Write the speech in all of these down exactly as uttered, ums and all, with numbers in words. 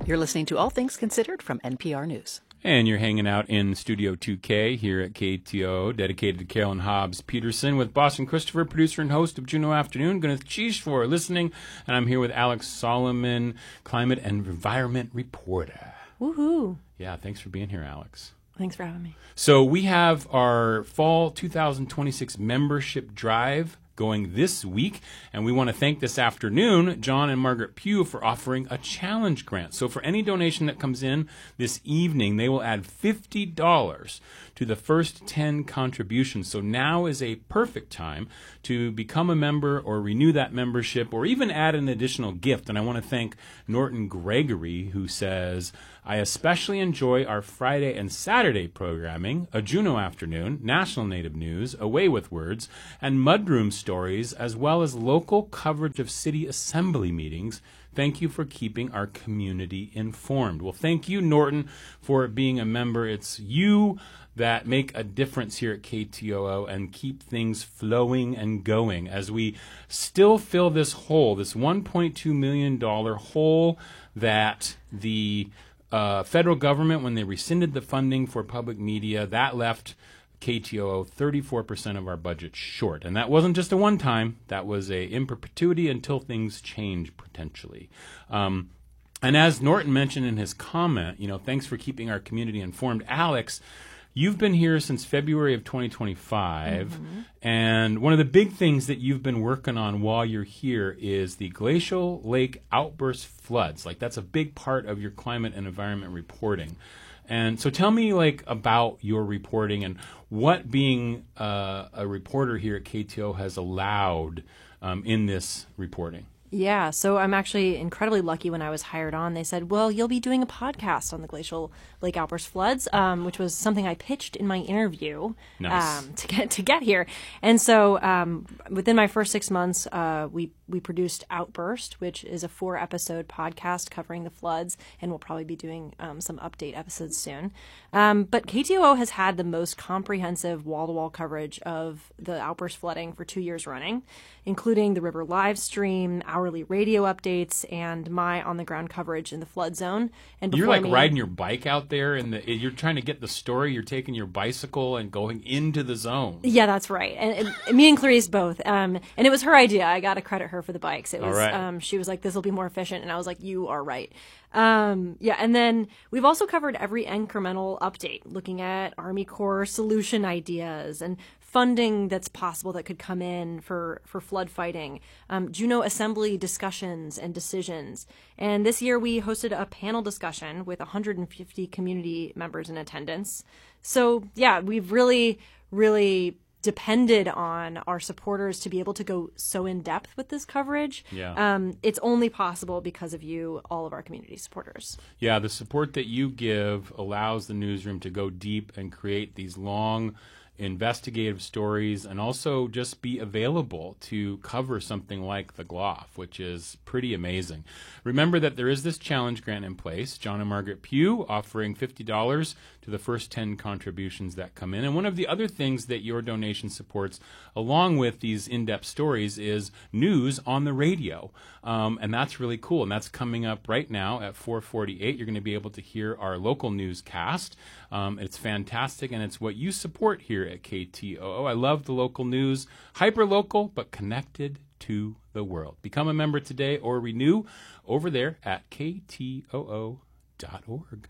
You're listening to All Things Considered from N P R News. And you're hanging out in Studio two K here at K T O O, dedicated to Carolyn Hobbs Peterson with Boston Christopher, producer and host of Juneau Afternoon. Gwyneth Cheese for listening. And I'm here with Alex Solomon, climate and environment reporter. Woohoo. Yeah, thanks for being here, Alex. Thanks for having me. So we have our fall two thousand twenty-six membership drive going this week, and we want to thank this afternoon John and Margaret Pugh for offering a challenge grant. So for any donation that comes in this evening, they will add fifty dollars to the first ten contributions. So now is a perfect time to become a member or renew that membership or even add an additional gift. And I want to thank Norton Gregory, who says, I especially enjoy our Friday and Saturday programming, a Juneau Afternoon, National Native News, Away with Words, and Mudroom Stories, as well as local coverage of city assembly meetings. Thank you for keeping our community informed. Well, thank you, Norton, for being a member. It's you that make a difference here at K T O O and keep things flowing and going as we still fill this hole, this one point two million dollars hole that the uh, federal government, when they rescinded the funding for public media, that left K T O O thirty-four percent of our budget short. And that wasn't just a one-time. That was a in perpetuity until things change potentially. Um, and as Norton mentioned in his comment, you know, thanks for keeping our community informed. Alex, you've been here since February of twenty twenty-five, mm-hmm. and one of the big things that you've been working on while you're here is the Glacial Lake outburst floods. Like, that's a big part of your climate and environment reporting. And so tell me, like, about your reporting and what being uh, a reporter here at K T O O has allowed um, in this reporting. Yeah, so I'm actually incredibly lucky. When I was hired on, they said, well, you'll be doing a podcast on the Glacial Lake outburst floods, um, which was something I pitched in my interview nice. um, to get to get here. And so um, within my first six months, uh, we we produced Outburst, which is a four-episode podcast covering the floods, and we'll probably be doing um, some update episodes soon. Um, but K T O O has had the most comprehensive wall-to-wall coverage of the outburst flooding for two years running, including the river live stream, hourly radio updates, and my on-the-ground coverage in the flood zone. And you're like me, riding your bike out there, and the, you're trying to get the story. You're taking your bicycle and going into the zone. Yeah, that's right. And, and me and Clarice both. Um, and it was her idea. I got to credit her for the bikes. It was. Right. Um, she was like, "This will be more efficient," and I was like, "You are right." Um, yeah, and then we've also covered every incremental update, looking at Army Corps solution ideas and funding that's possible that could come in for, for flood fighting, um, Juneau Assembly discussions and decisions. And this year we hosted a panel discussion with one hundred fifty community members in attendance. So yeah, we've really, really depended on our supporters to be able to go so in depth with this coverage. Yeah. Um, it's only possible because of you, all of our community supporters. Yeah, the support that you give allows the newsroom to go deep and create these long investigative stories and also just be available to cover something like the G L O F, which is pretty amazing. Remember that there is this challenge grant in place. John and Margaret Pugh offering fifty dollars to the first ten contributions that come in. And one of the other things that your donation supports, along with these in-depth stories, is news on the radio. Um, and that's really cool. And that's coming up right now at four forty-eight. You're going to be able to hear our local newscast. Um, it's fantastic, and it's what you support here at K T O O. I love the local news. Hyper-local, but connected to the world. Become a member today or renew over there at K T O O dot org.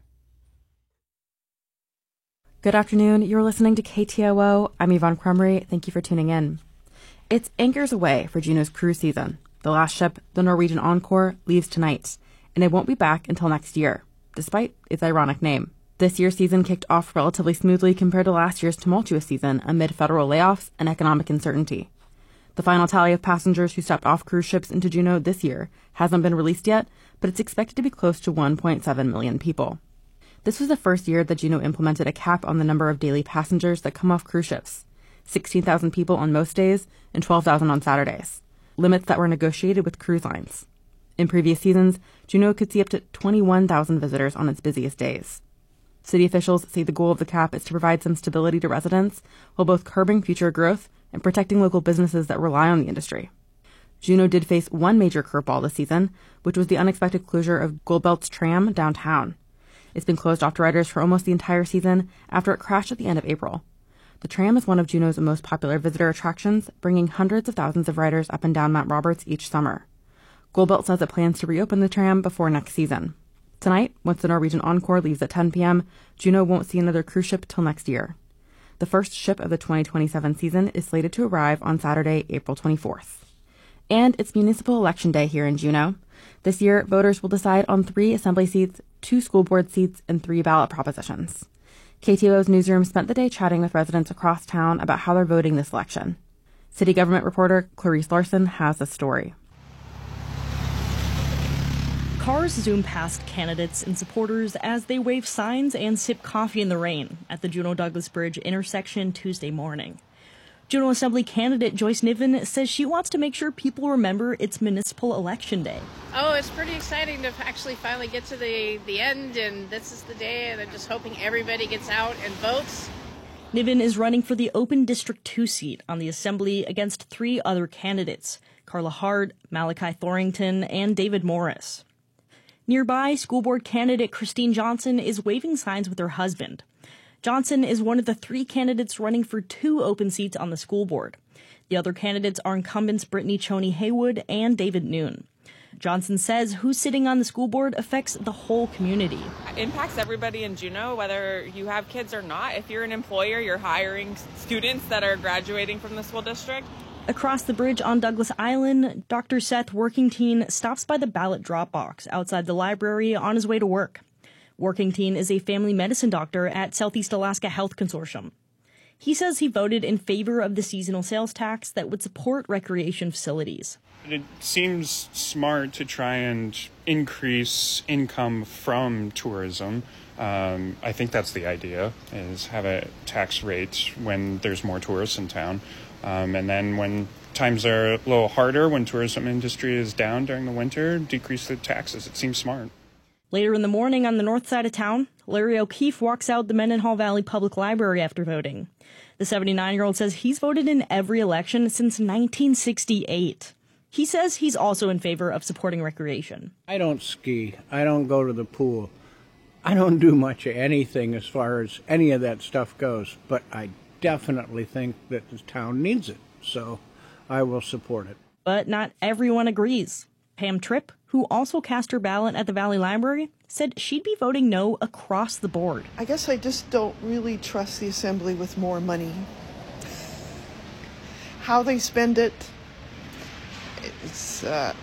Good afternoon. You're listening to K T O O. I'm Yvonne Crumry. Thank you for tuning in. It's anchors away for Juneau's cruise season. The last ship, the Norwegian Encore, leaves tonight, and it won't be back until next year, despite its ironic name. This year's season kicked off relatively smoothly compared to last year's tumultuous season amid federal layoffs and economic uncertainty. The final tally of passengers who stepped off cruise ships into Juneau this year hasn't been released yet, but it's expected to be close to one point seven million people. This was the first year that Juneau implemented a cap on the number of daily passengers that come off cruise ships, sixteen thousand people on most days and twelve thousand on Saturdays, limits that were negotiated with cruise lines. In previous seasons, Juneau could see up to twenty-one thousand visitors on its busiest days. City officials say the goal of the cap is to provide some stability to residents while both curbing future growth and protecting local businesses that rely on the industry. Juneau did face one major curveball this season, which was the unexpected closure of Gold Belt's tram downtown. It's been closed off to riders for almost the entire season after it crashed at the end of April. The tram is one of Juneau's most popular visitor attractions, bringing hundreds of thousands of riders up and down Mount Roberts each summer. Gold Belt says it plans to reopen the tram before next season. Tonight, once the Norwegian Encore leaves at ten p.m., Juneau won't see another cruise ship till next year. The first ship of the twenty twenty-seven season is slated to arrive on Saturday, April twenty-fourth. And it's municipal election day here in Juneau. This year, voters will decide on three assembly seats, two school board seats, and three ballot propositions. K T O O's newsroom spent the day chatting with residents across town about how they're voting this election. City government reporter Clarice Larson has the story. Cars zoom past candidates and supporters as they wave signs and sip coffee in the rain at the Juneau-Douglas Bridge intersection Tuesday morning. Juneau Assembly candidate Joyce Niven says she wants to make sure people remember it's municipal election day. Oh, it's pretty exciting to actually finally get to the, the end, and this is the day, and I'm just hoping everybody gets out and votes. Niven is running for the open District two seat on the Assembly against three other candidates, Carla Hart, Malachi Thorington, and David Morris. Nearby, school board candidate Christine Johnson is waving signs with her husband. Johnson is one of the three candidates running for two open seats on the school board. The other candidates are incumbents Brittany Choney Haywood and David Noon. Johnson says who's sitting on the school board affects the whole community. It impacts everybody in Juneau, whether you have kids or not. If you're an employer, you're hiring students that are graduating from the school district. Across the bridge on Douglas Island, Doctor Seth Workington stops by the ballot drop box outside the library on his way to work. Workington is a family medicine doctor at Southeast Alaska Health Consortium. He says he voted in favor of the seasonal sales tax that would support recreation facilities. It seems smart to try and increase income from tourism. Um, I think that's the idea, is have a tax rate when there's more tourists in town. Um, and then when times are a little harder, when tourism industry is down during the winter, decrease the taxes. It seems smart. Later in the morning on the north side of town, Larry O'Keefe walks out the Mendenhall Valley Public Library after voting. The seventy-nine-year-old says he's voted in every election since nineteen sixty-eight. He says he's also in favor of supporting recreation. I don't ski. I don't go to the pool. I don't do much of anything as far as any of that stuff goes, but I definitely think that the town needs it, so I will support it. But not everyone agrees. Pam Tripp, who also cast her ballot at the Valley Library, said she'd be voting no across the board. I guess I just don't really trust the Assembly with more money. How they spend it, it's, uh,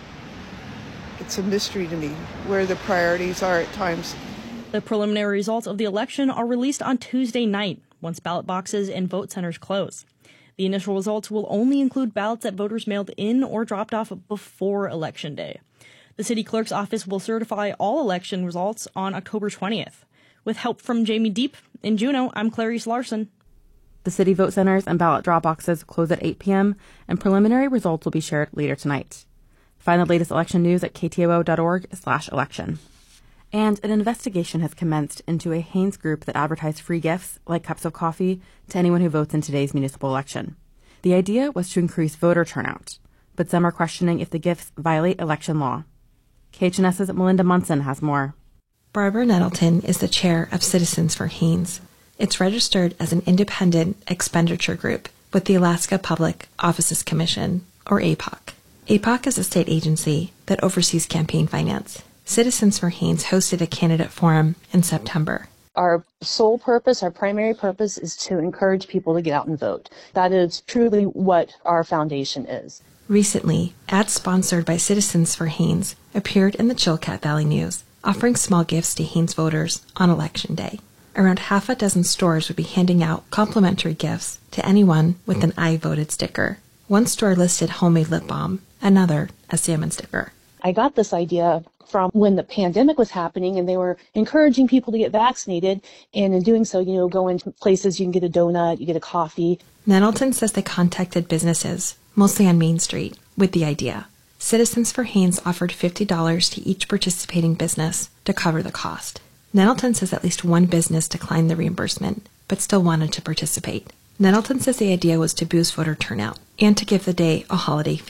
it's a mystery to me, where the priorities are at times. The preliminary results of the election are released on Tuesday night, once ballot boxes and vote centers close. The initial results will only include ballots that voters mailed in or dropped off before Election Day. The city clerk's office will certify all election results on October twentieth. With help from Jamie Deep, in Juneau, I'm Clarice Larson. The city vote centers and ballot drop boxes close at eight p.m., and preliminary results will be shared later tonight. Find the latest election news at ktoo.org slash election. And an investigation has commenced into a Hanes group that advertised free gifts, like cups of coffee, to anyone who votes in today's municipal election. The idea was to increase voter turnout, but some are questioning if the gifts violate election law. K H N S's Melinda Munson has more. Barbara Nettleton is the chair of Citizens for Hanes. It's registered as an independent expenditure group with the Alaska Public Offices Commission, or A P O C. A P O C is a state agency that oversees campaign finance. Citizens for Hanes hosted a candidate forum in September. Our sole purpose, our primary purpose, is to encourage people to get out and vote. That is truly what our foundation is. Recently, ads sponsored by Citizens for Hanes appeared in the Chilkat Valley News, offering small gifts to Hanes voters on Election Day. Around half a dozen stores would be handing out complimentary gifts to anyone with an I voted sticker. One store listed homemade lip balm, another a salmon sticker. I got this idea from when the pandemic was happening and they were encouraging people to get vaccinated, and in doing so, you know, go into places, you can get a donut, you get a coffee. Nettleton says they contacted businesses, mostly on Main Street, with the idea. Citizens for Hanes offered fifty dollars to each participating business to cover the cost. Nettleton says at least one business declined the reimbursement, but still wanted to participate. Nettleton says the idea was to boost voter turnout and to give the day a holiday feel.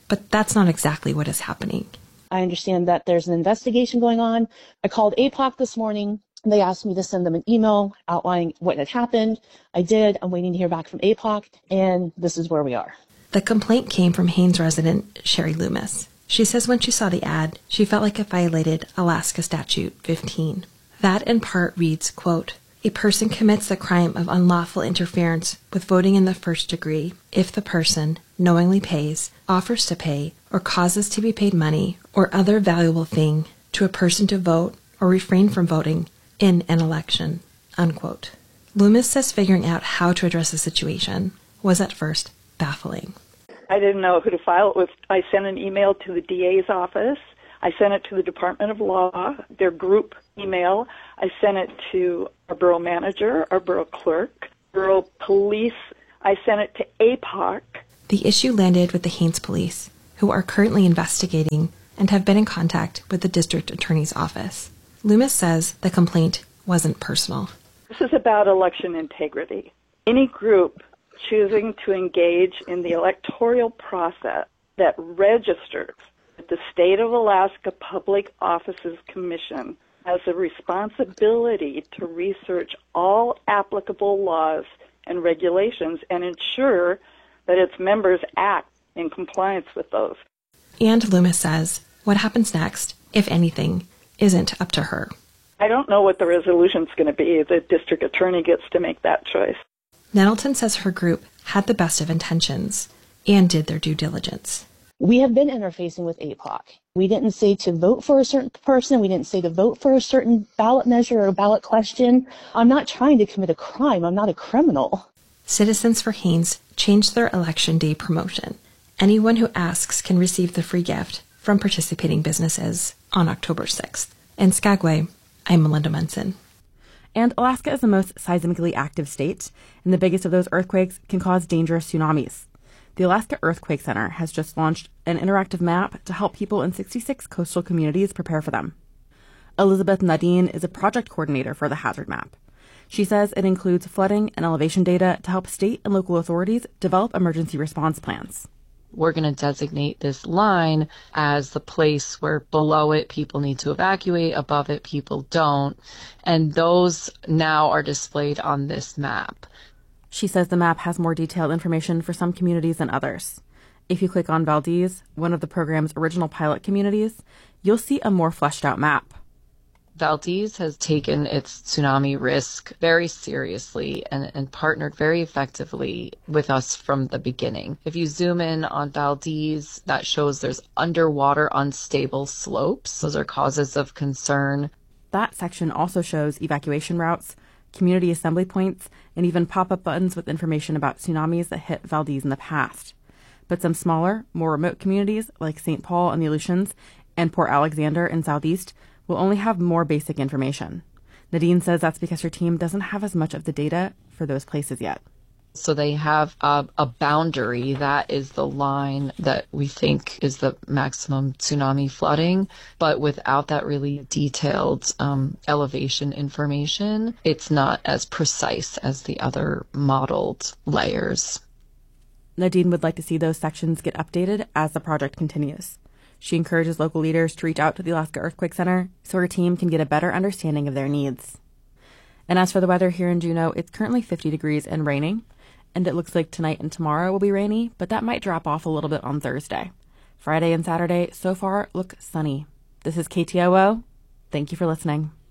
But that's not exactly what is happening. I understand that there's an investigation going on. I called A P O C this morning. They asked me to send them an email outlining what had happened. I did. I'm waiting to hear back from A P O C, and this is where we are. The complaint came from Haines resident Sherry Loomis. She says when she saw the ad, she felt like it violated Alaska Statute fifteen. That in part reads, quote, "A person commits the crime of unlawful interference with voting in the first degree if the person knowingly pays, offers to pay, or causes to be paid money or other valuable thing to a person to vote or refrain from voting in an election," unquote. Loomis says figuring out how to address the situation was at first baffling. I didn't know who to file it with. I sent an email to the D A's office. I sent it to the Department of Law, their group email. I sent it to our borough manager, our borough clerk, borough police. I sent it to A P O C. The issue landed with the Haines police, who are currently investigating and have been in contact with the district attorney's office. Loomis says the complaint wasn't personal. This is about election integrity. Any group choosing to engage in the electoral process that registers with the State of Alaska Public Offices Commission has a responsibility to research all applicable laws and regulations and ensure that its members act in compliance with those. And Loomis says what happens next, if anything, isn't up to her. I don't know what the resolution's going to be. The district attorney gets to make that choice. Nettleton says her group had the best of intentions and did their due diligence. We have been interfacing with A P O C. We didn't say to vote for a certain person. We didn't say to vote for a certain ballot measure or a ballot question. I'm not trying to commit a crime. I'm not a criminal. Citizens for Haines changed their election day promotion. Anyone who asks can receive the free gift from participating businesses on October sixth. In Skagway, I'm Melinda Munson. And Alaska is the most seismically active state, and the biggest of those earthquakes can cause dangerous tsunamis. The Alaska Earthquake Center has just launched an interactive map to help people in sixty-six coastal communities prepare for them. Elizabeth Nadine is a project coordinator for the hazard map. She says it includes flooding and elevation data to help state and local authorities develop emergency response plans. We're going to designate this line as the place where below it people need to evacuate, above it people don't. And those now are displayed on this map. She says the map has more detailed information for some communities than others. If you click on Valdez, one of the program's original pilot communities, you'll see a more fleshed out map. Valdez has taken its tsunami risk very seriously and, and partnered very effectively with us from the beginning. If you zoom in on Valdez, that shows there's underwater unstable slopes. Those are causes of concern. That section also shows evacuation routes, community assembly points, and even pop-up buttons with information about tsunamis that hit Valdez in the past. But some smaller, more remote communities like Saint Paul and the Aleutians and Port Alexander in Southeast will only have more basic information. Nadine says that's because her team doesn't have as much of the data for those places yet. So they have a, a boundary that is the line that we think is the maximum tsunami flooding, but without that really detailed um, elevation information, it's not as precise as the other modeled layers. Nadine would like to see those sections get updated as the project continues. She encourages local leaders to reach out to the Alaska Earthquake Center so her team can get a better understanding of their needs. And as for the weather here in Juneau, it's currently fifty degrees and raining, and it looks like tonight and tomorrow will be rainy, but that might drop off a little bit on Thursday. Friday and Saturday so far look sunny. This is K T O O. Thank you for listening.